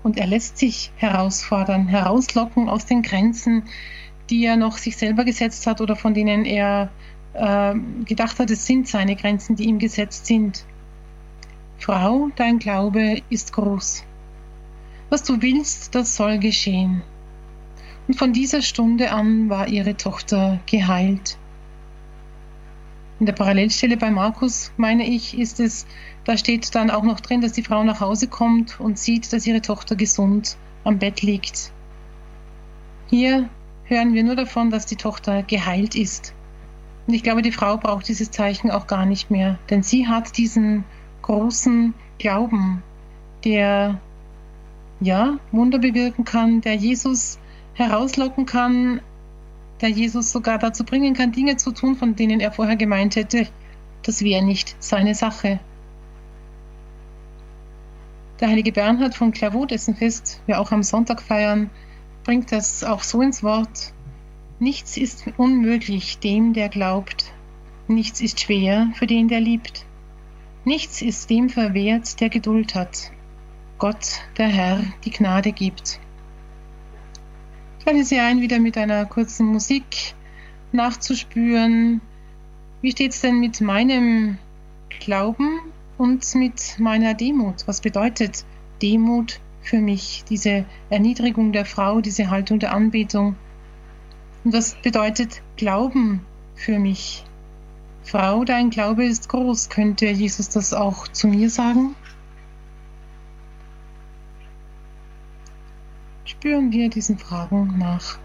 und er lässt sich herausfordern, herauslocken aus den Grenzen, die er noch sich selber gesetzt hat oder von denen er gedacht hat, es sind seine Grenzen, die ihm gesetzt sind. Frau, dein Glaube ist groß. Was du willst, das soll geschehen. Und von dieser Stunde an war ihre Tochter geheilt. In der Parallelstelle bei Markus, meine ich, ist es, da steht dann auch noch drin, dass die Frau nach Hause kommt und sieht, dass ihre Tochter gesund am Bett liegt. Hier hören wir nur davon, dass die Tochter geheilt ist. Und ich glaube, die Frau braucht dieses Zeichen auch gar nicht mehr, denn sie hat diesen großen Glauben, der Wunder bewirken kann, der Jesus herauslocken kann, der Jesus sogar dazu bringen kann, Dinge zu tun, von denen er vorher gemeint hätte, das wäre nicht seine Sache. Der heilige Bernhard von Clairvaux, dessen Fest wir auch am Sonntag feiern, bringt das auch so ins Wort: Nichts ist unmöglich dem, der glaubt. Nichts ist schwer für den, der liebt. Nichts ist dem verwehrt, der Geduld hat. Gott, der Herr, die Gnade gibt. Ich lade Sie ein, wieder mit einer kurzen Musik nachzuspüren. Wie steht es denn mit meinem Glauben und mit meiner Demut? Was bedeutet Demut für mich? Diese Erniedrigung der Frau, diese Haltung der Anbetung. Und was bedeutet Glauben für mich? Frau, dein Glaube ist groß. Könnte Jesus das auch zu mir sagen? Spüren wir diesen Fragen nach.